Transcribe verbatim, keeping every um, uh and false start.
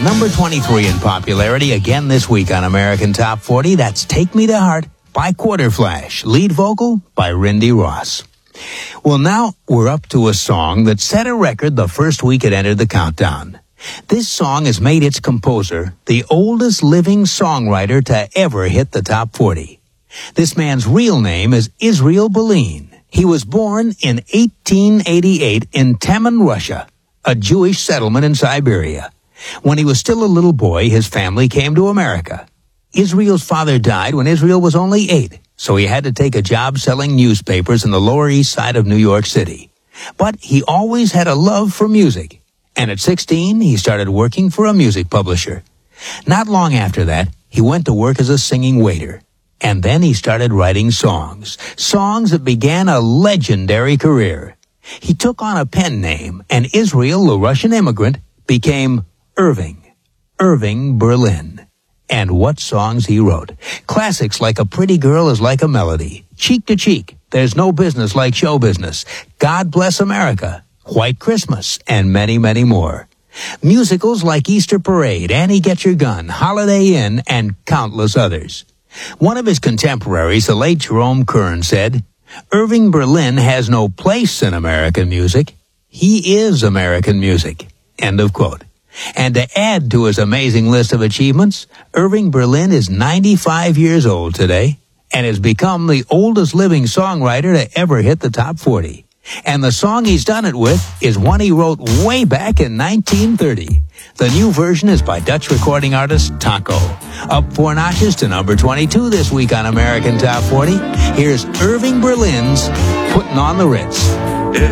number twenty-three in popularity again this week on American Top forty. That's Take Me to Heart by Quarter Flash, lead vocal by Rindy Ross. Well, now we're up to a song that set a record the first week it entered the countdown. This song has made its composer the oldest living songwriter to ever hit the top forty. This man's real name is Israel Berlin. He was born in eighteen eighty-eight in Taman, Russia, a Jewish settlement in Siberia. When he was still a little boy, his family came to America. Israel's father died when Israel was only eight, so he had to take a job selling newspapers in the Lower East Side of New York City. But he always had a love for music, and at sixteen, he started working for a music publisher. Not long after that, he went to work as a singing waiter, and then he started writing songs, songs that began a legendary career. He took on a pen name, and Israel, the Russian immigrant, became Irving, Irving Berlin. And what songs he wrote. Classics like A Pretty Girl is Like a Melody, Cheek to Cheek, There's No Business Like Show Business, God Bless America, White Christmas, and many, many more. Musicals like Easter Parade, Annie Get Your Gun, Holiday Inn, and countless others. One of his contemporaries, the late Jerome Kern, said, Irving Berlin has no place in American music. He is American music. End of quote. And to add to his amazing list of achievements, Irving Berlin is ninety-five years old today and has become the oldest living songwriter to ever hit the top forty. And the song he's done it with is one he wrote way back in nineteen thirty. The new version is by Dutch recording artist Taco. Up four notches to number twenty-two this week on American Top forty. Here's Irving Berlin's Putting on the Ritz.